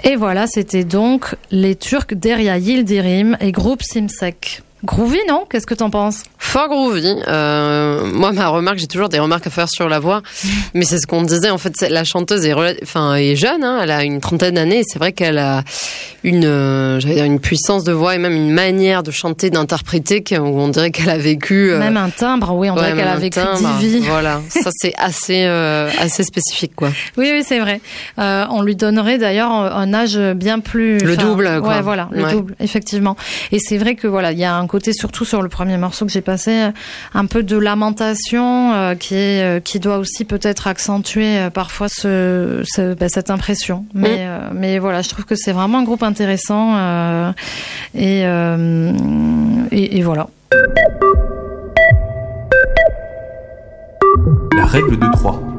Et voilà, c'était donc les Turcs Derya Yildirim et groupe Simsek. Groovy, non? Qu'est-ce que t'en penses? Fort groovy. Moi, ma remarque, j'ai toujours des remarques à faire sur la voix, mais c'est ce qu'on disait. En fait, la chanteuse est jeune, hein, elle a une trentaine d'années. Et c'est vrai qu'elle a une puissance de voix et même une manière de chanter, d'interpréter où on dirait qu'elle a vécu. Même un timbre, oui, on dirait qu'elle a vécu 10 vies. Voilà, ça c'est assez spécifique, quoi. Oui, c'est vrai. On lui donnerait d'ailleurs un âge bien plus. Le double, quoi. Ouais, voilà, le double, effectivement. Et c'est vrai que voilà, il y a un côté, surtout sur le premier morceau que j'ai passé, un peu de lamentation qui doit aussi peut-être accentuer parfois cette impression. Mais voilà, je trouve que c'est vraiment un groupe intéressant et voilà. La règle de 3.